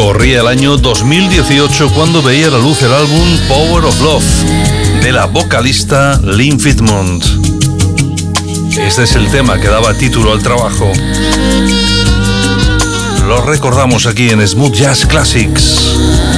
Corría el año 2018 cuando veía la luz el álbum Power of Love de la vocalista Lynn Fitzmond. Este es el tema que daba título al trabajo. Lo recordamos aquí en Smooth Jazz Classics.